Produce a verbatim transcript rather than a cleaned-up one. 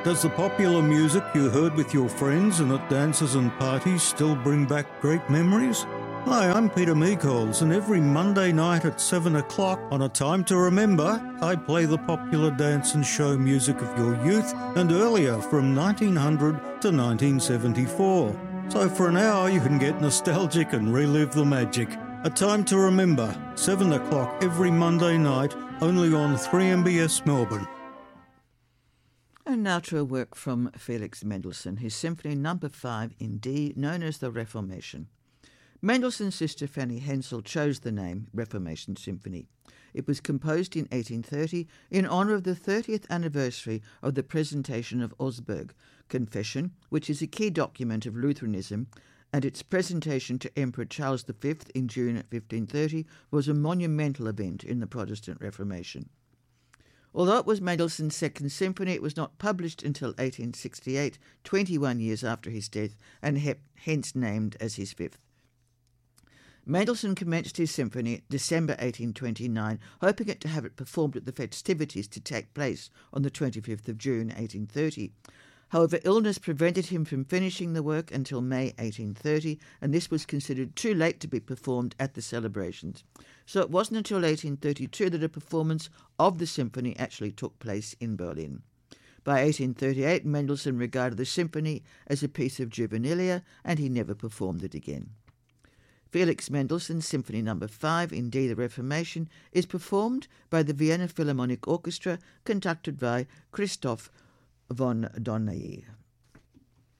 Does the popular music you heard with your friends and at dances and parties still bring back great memories? Hi, I'm Peter Meekols, and every Monday night at seven o'clock on A Time to Remember, I play the popular dance and show music of your youth and earlier from nineteen hundred to nineteen seventy-four. So for an hour you can get nostalgic and relive the magic. A Time to Remember, seven o'clock every Monday night, only on three M B S Melbourne. And now to a work from Felix Mendelssohn, his Symphony Number five in D, known as the Reformation. Mendelssohn's sister Fanny Hensel chose the name Reformation Symphony. It was composed in eighteen thirty in honour of the thirtieth anniversary of the presentation of Augsburg Confession, which is a key document of Lutheranism, and its presentation to Emperor Charles the Fifth in June fifteen thirty was a monumental event in the Protestant Reformation. Although it was Mendelssohn's second symphony, it was not published until eighteen sixty-eight, twenty-one years after his death, and he- hence named as his fifth. Mendelssohn commenced his symphony December eighteen twenty-nine, hoping it to have it performed at the festivities to take place on the twenty-fifth of June eighteen thirty. However, illness prevented him from finishing the work until May eighteen thirty, and this was considered too late to be performed at the celebrations. So it wasn't until eighteen thirty-two that a performance of the symphony actually took place in Berlin. By eighteen thirty-eight, Mendelssohn regarded the symphony as a piece of juvenilia, and he never performed it again. Felix Mendelssohn's Symphony Number five in D, the Reformation, is performed by the Vienna Philharmonic Orchestra, conducted by Christoph von Dohnanyi.